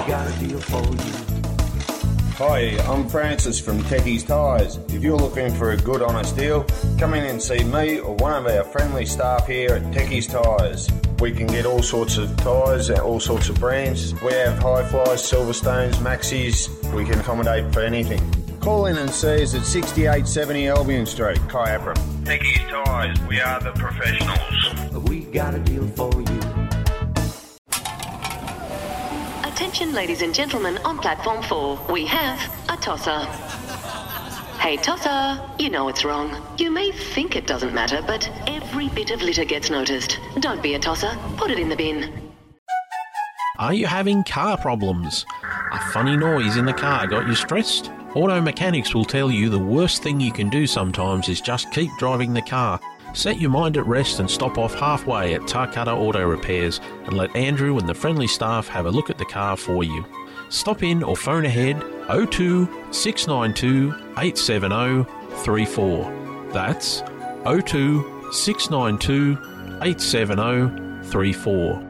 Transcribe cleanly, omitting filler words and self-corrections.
got a deal for you. Hi, I'm Francis from Techie's Tyres. If you're looking for a good honest deal, come in and see me or one of our friendly staff here at Techie's Tyres. We can get all sorts of tyres and all sorts of brands. We have Hi-Flies, Silverstones, Maxis. We can accommodate for anything. Call in and see us at 6870 Albion Street, Kyabram. Techie's Tyres, we are the professionals. We got a deal for you. Attention, ladies and gentlemen, on platform 4, we have a tosser. Hey, tosser, you know it's wrong. You may think it doesn't matter, but every bit of litter gets noticed. Don't be a tosser. Put it in the bin. Are you having car problems? A funny noise in the car got you stressed? Auto mechanics will tell you the worst thing you can do sometimes is just keep driving the car. Set your mind at rest and stop off halfway at Tarcutta Auto Repairs and let Andrew and the friendly staff have a look at the car for you. Stop in or phone ahead 02 692 870 34. That's 02 692 870 34.